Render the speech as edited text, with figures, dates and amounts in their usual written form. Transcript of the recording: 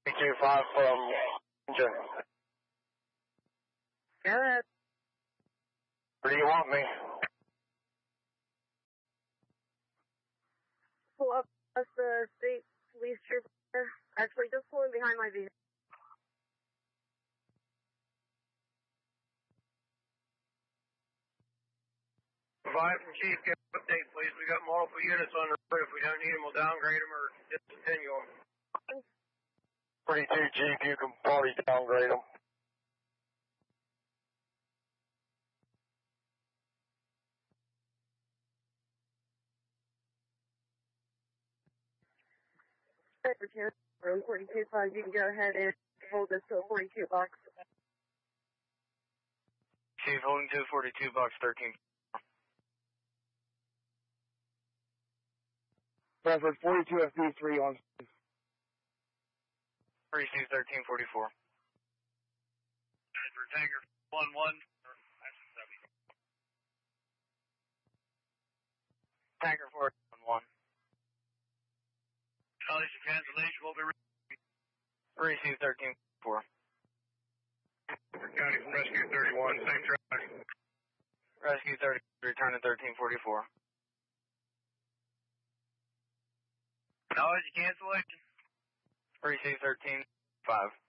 325 from Ranger. Go ahead. Where do you want me? Pull up as the state police trooper. Actually, just pulling behind my vehicle. Provide from Chief, give an update, please. We got multiple units on the roof. If we don't need them, we'll downgrade them or discontinue them. 32, Chief, you can probably downgrade them. Room 42.5, you can go ahead and hold this to a 42 box. Chief, holding to 42 box 13. Bradford 42 FB3 on. 32 1344. For Tiger 1-1. Tiger 411. College cancellation will be 32 1344. County from Rescue 31, same track. Rescue 30, return to 1344. Knowledge cancellation. 32 13 5.